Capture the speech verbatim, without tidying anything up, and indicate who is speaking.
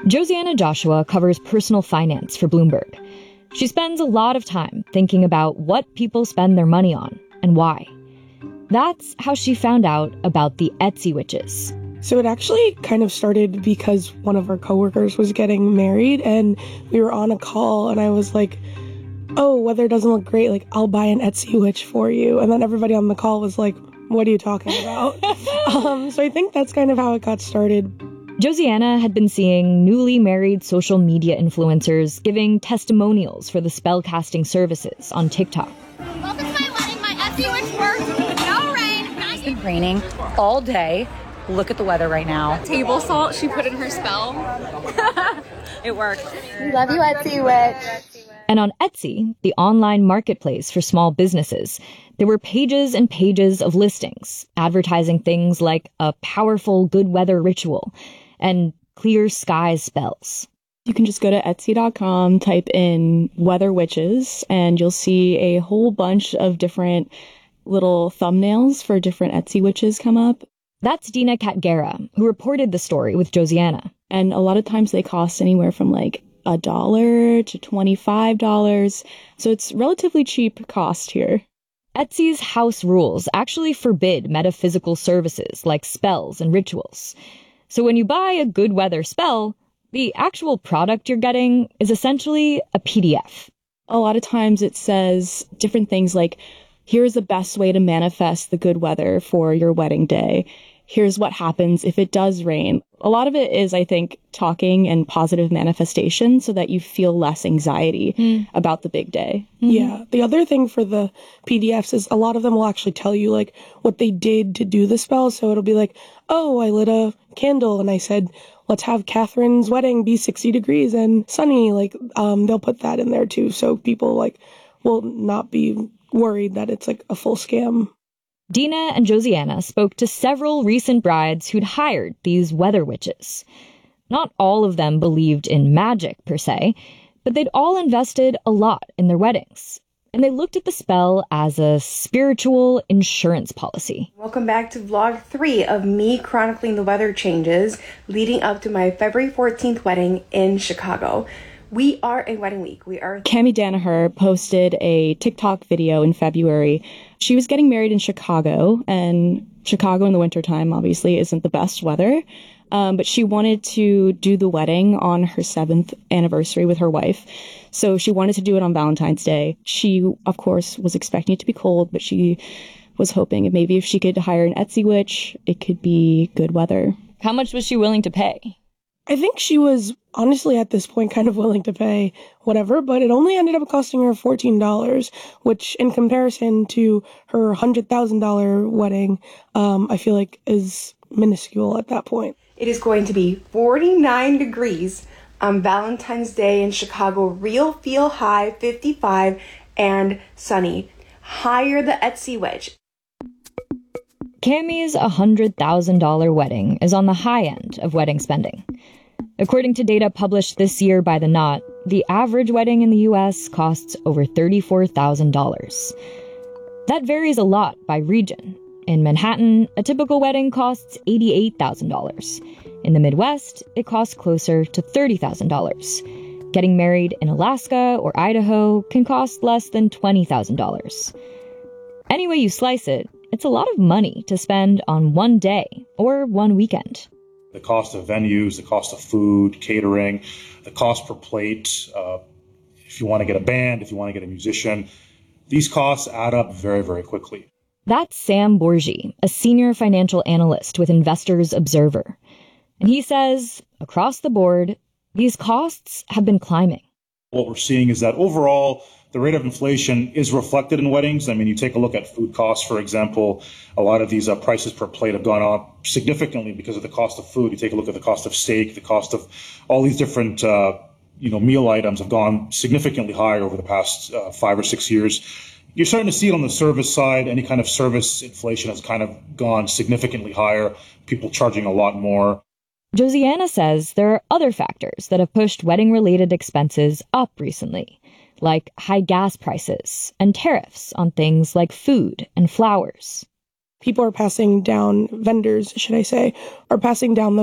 Speaker 1: Josiana Joshua covers personal finance for Bloomberg. She spends a lot of time thinking about what people spend their money on and why. That's how she found out about the Etsy witches.
Speaker 2: So it actually kind of started because one of our coworkers was getting married and we were on a call and I was like, oh, weather doesn't look great. Like, I'll buy an Etsy witch for you. And then everybody on the call was like, what are you talking about? um, so I think that's kind of how it got started.
Speaker 1: Josiana had been seeing newly married social media influencers giving testimonials for the spellcasting services on TikTok.
Speaker 3: Welcome to my wedding. My Etsy witch worked. No rain.
Speaker 4: It's been raining all day. Look at the weather right now.
Speaker 3: Table salt she put in her spell.
Speaker 4: It worked.
Speaker 3: We love you, Etsy witch.
Speaker 1: And on Etsy, the online marketplace for small businesses, there were pages and pages of listings advertising things like a powerful good weather ritual and clear skies spells.
Speaker 5: You can just go to Etsy dot com, type in weather witches, and you'll see a whole bunch of different little thumbnails for different Etsy witches come up.
Speaker 1: That's Dina Katgera, who reported the story with Josiana.
Speaker 5: And a lot of times they cost anywhere from like a dollar to twenty-five dollars. So it's relatively cheap cost here.
Speaker 1: Etsy's house rules actually forbid metaphysical services like spells and rituals. So when you buy a good weather spell, the actual product you're getting is essentially a P D F.
Speaker 5: A lot of times it says different things like, here's the best way to manifest the good weather for your wedding day. Here's what happens if it does rain. A lot of it is, I think, talking and positive manifestation so that you feel less anxiety mm. about the big day.
Speaker 2: Mm-hmm. Yeah. The other thing for the P D Fs is a lot of them will actually tell you like what they did to do the spell. So it'll be like, oh, I lit a candle and I said, let's have Catherine's wedding be sixty degrees and sunny. Like, um, they'll put that in there too. So people like will not be worried that it's like a full scam.
Speaker 1: Dina and Josiana spoke to several recent brides who'd hired these weather witches. Not all of them believed in magic, per se, but they'd all invested a lot in their weddings. And they looked at the spell as a spiritual insurance policy.
Speaker 6: Welcome back to vlog three of me chronicling the weather changes leading up to my February fourteenth wedding in Chicago. We are in wedding week. We are.
Speaker 5: Cami Danaher posted a TikTok video in February. She was getting married in Chicago, and Chicago in the wintertime obviously isn't the best weather. Um, but she wanted to do the wedding on her seventh anniversary with her wife. So she wanted to do it on Valentine's Day. She, of course, was expecting it to be cold, but she was hoping maybe if she could hire an Etsy witch, it could be good weather.
Speaker 1: How much was she willing to pay?
Speaker 2: I think she was honestly at this point kind of willing to pay whatever, but it only ended up costing her fourteen dollars, which in comparison to her one hundred thousand dollars wedding, um, I feel like is minuscule at that point.
Speaker 6: It is going to be forty-nine degrees on Valentine's Day in Chicago. Real feel high, fifty-five, and sunny. Hire the Etsy witch.
Speaker 1: Cami's one hundred thousand dollars wedding is on the high end of wedding spending. According to data published this year by The Knot, the average wedding in the U S costs over thirty-four thousand dollars. That varies a lot by region. In Manhattan, a typical wedding costs eighty-eight thousand dollars. In the Midwest, it costs closer to thirty thousand dollars. Getting married in Alaska or Idaho can cost less than twenty thousand dollars. Any way you slice it, it's a lot of money to spend on one day or one weekend.
Speaker 7: The cost of venues, the cost of food, catering, the cost per plate, uh, if you want to get a band, if you want to get a musician, these costs add up very, very quickly.
Speaker 1: That's Sam Borgi, a senior financial analyst with Investors Observer. And he says, across the board, these costs have been climbing.
Speaker 7: What we're seeing is that overall, the rate of inflation is reflected in weddings. I mean, you take a look at food costs, for example, a lot of these uh, prices per plate have gone up significantly because of the cost of food. You take a look at the cost of steak, the cost of all these different, uh, you know, meal items have gone significantly higher over the past uh, five or six years. You're starting to see it on the service side. Any kind of service inflation has kind of gone significantly higher, people charging a lot more.
Speaker 1: Josiana says there are other factors that have pushed wedding-related expenses up recently, like high gas prices and tariffs on things like food and flowers.
Speaker 2: People are passing down, vendors, should I say, are passing down the